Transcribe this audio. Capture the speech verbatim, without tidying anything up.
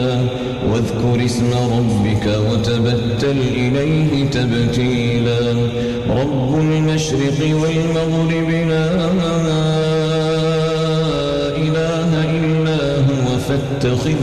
واذكر اسم ربك وتبتل إليه تبتيلا رب المشرق والمغرب لا إله إلا هو فاتخذ